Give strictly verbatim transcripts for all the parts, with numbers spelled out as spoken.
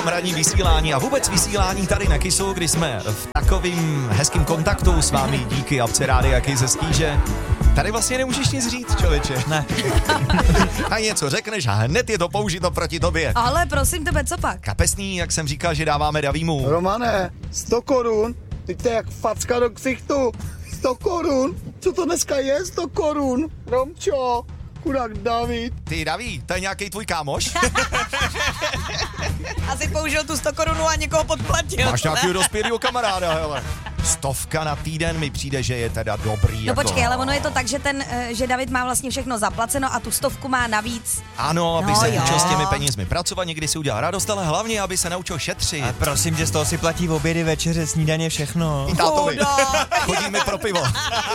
tom ranní vysílání a vůbec vysílání tady na Kissu, kdy jsme v takovým hezkým kontaktu s vámi díky apce Rádia Kiss ze Stíže. Tady vlastně nemůžeš nic říct, člověče. Ne. A něco řekneš a hned je to použito proti tobě. Ale prosím tebe, co pak? Kapesný, jak jsem říkal, že dáváme Davýmu. Romane, sto korun, teď to je jak facka do ksichtu. sto korun, co to dneska je sto korun? Romčo, chudák David. Ty, Daví, to je nějaký tvůj kámoš? Asi použil tu sto korunu a někoho podplatil. Máš nějakýho dospělýho kamaráda, hele. Stovka na týden mi přijde, že je teda dobrý. No jako, počkej, ale ono je to tak, že ten, že David má vlastně všechno zaplaceno a tu stovku má navíc. Ano, aby No se jo. učil s těmi penězmi pracovat, někdy si udělal radost, ale hlavně, aby se naučil šetřit. A prosím tě, z toho si platí obědy, večeře, snídaně, všechno. I tátovi. Chudák. Chodí mi pro pivo.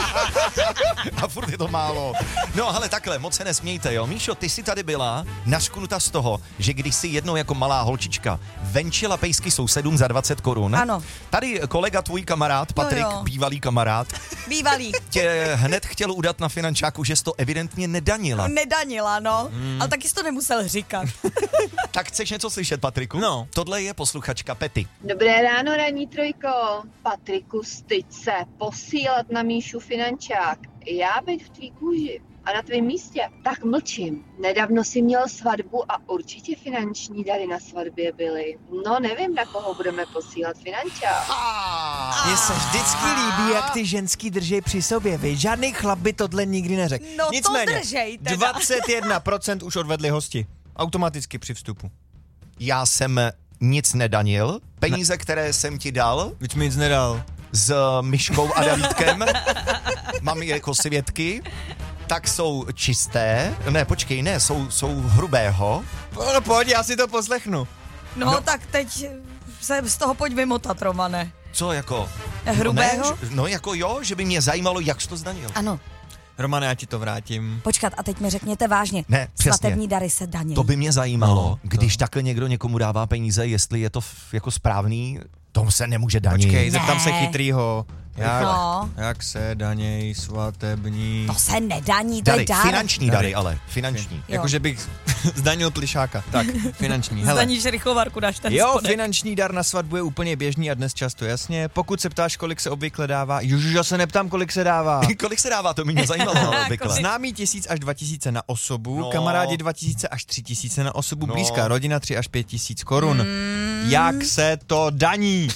A furt je to málo. No ale takhle, moc se nesmějte, jo. Míšo, ty jsi tady byla nařknuta z toho, že když jsi jednou jako malá holčička venčila pejsky sousedům za dvacet korun. Ano. Tady kolega, tvůj kamarád, Patrik, jo. bývalý kamarád, Bývalý. tě hned chtěl udat na finančáku, že jsi to evidentně nedanila. Nedanila, no. Hmm. Ale taky jsi to nemusel říkat. Tak chceš něco slyšet, Patriku? No. Tohle je posluchačka Pety. Dobré ráno, ranní trojko. Patriku, styď se posílat na Míšu finančák. Já být v tvý kůži a na tvém místě, tak mlčím. Nedávno si měl svatbu a určitě finanční dary na svatbě byly. No nevím, na koho budeme posílat finančák. Mně se vždycky líbí, jak ty ženský držej při sobě, vy. Žádný chlap by tohle nikdy neřekl. No to Nicméně, držej teda. dvacet jedna procent už odvedli hosti. Automaticky při vstupu. Já jsem nic nedanil. Peníze, ne. které jsem ti dal Víc mi nic nedal. s Myškou a Davítkem, mám je jako svědky, tak jsou čisté. Ne, počkej, ne, jsou, jsou hrubého. No pojď, já si to poslechnu. No, No. no tak teď se z toho pojď vymotat, Romane. Co jako? Hrubého? No, ne, no jako jo, že by mě zajímalo, jak jsi to zdanil. Ano. Romane, já ti to vrátím. Počkat, a teď mi řekněte vážně. Ne, přesně. Svatební dary se daní. To by mě zajímalo, No, to- když takhle někdo někomu dává peníze, jestli je to f- jako správný, tomu se nemůže danit. Počkej, zeptám Ne. se chytrýho. Jak, No. jak se daněj svatební... To se nedaní, to Dary, je dár. finanční dary, Dary. ale finanční. Jo. Jakože bych zdanil plišáka. Tak, finanční. Hele. Zdaníš rychlovarku, dáš ten Jo, spodek. finanční dar na svatbu je úplně běžný a dnes často jasně. Pokud se ptáš, kolik se obvykle dává, už já se neptám, kolik se dává. Kolik se dává, to by mě zajímalo, ale obvykle. Známý tisíc až dva tisíce na osobu, No. kamarádi dva tisíce až tři tisíce na osobu, No. blízká rodina tři až pět tisíc korun. Mm. Jak se to daní?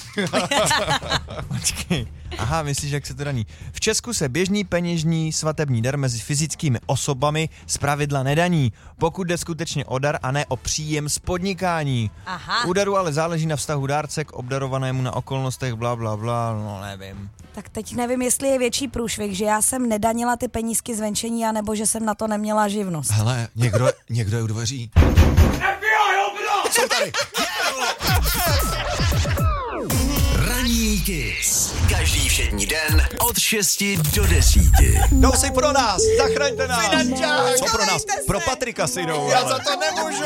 Počkej. Aha, myslíš, jak se to daní. V Česku se běžný peněžní svatební dar mezi fyzickými osobami zpravidla nedaní, pokud jde skutečně o dar a ne o příjem z podnikání. Aha. U daru ale záleží na vztahu dárce k obdarovanému, na okolnostech, bla, bla, bla, no nevím. Tak teď nevím, jestli je větší průšvih, že já jsem nedanila ty penízky z venčení, anebo že jsem na to neměla živnost. Hele, někdo, někdo je u dveří. Jsou tady. Ranní Kiss. Každý všední den od šesti do desíti. Jdou si pro nás, zachraňte nás. Finančák, Co pro nás? dejte se. Pro Patrika si jdou. Já ale- za to nemůžu.